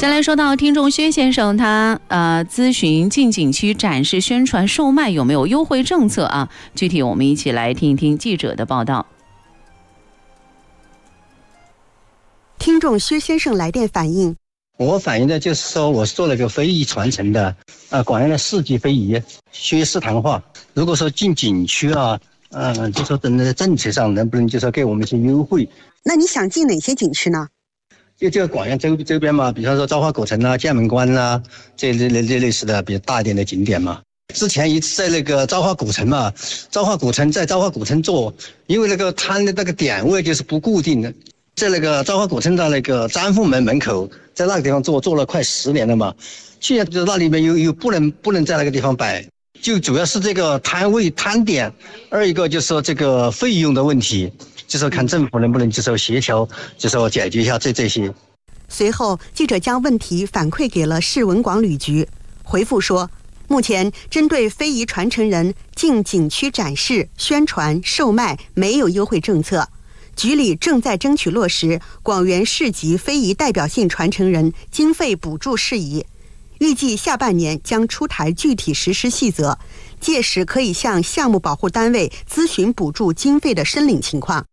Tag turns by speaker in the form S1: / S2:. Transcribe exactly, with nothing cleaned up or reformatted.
S1: 先来说到听众薛先生，他呃咨询进景区展示、宣传、售卖有没有优惠政策啊？具体我们一起来听一听记者的报道。
S2: 听众薛先生来电反映，
S3: 我反映的就是说，我是做了个非遗传承的，呃，广阳的四季非遗薛氏谈话。如果说进景区啊，呃，就说等在政策上能不能就说给我们一些优惠？
S2: 那你想进哪些景区呢？
S3: 就这个广阳周周边嘛，比方说昭化古城啊、剑门关啊，这类类类似的比较大一点的景点嘛。之前一次在那个昭化古城嘛，昭化古城在昭化古城做，因为那个摊的那个点位就是不固定的，在那个昭化古城的那个瞻父门门口，在那个地方做做了快十年了嘛。去年就那里面又又不能不能在那个地方摆，就主要是这个摊位摊点，二一个就是说这个费用的问题。就是看政府能不能就是协调，就是解决一下这这些。
S2: 随后，记者将问题反馈给了市文广旅局，回复说，目前针对非遗传承人进景区展示、宣传、售卖没有优惠政策，局里正在争取落实广元市级非遗代表性传承人经费补助事宜，预计下半年将出台具体实施细则，届时可以向项目保护单位咨询补助经费的申领情况。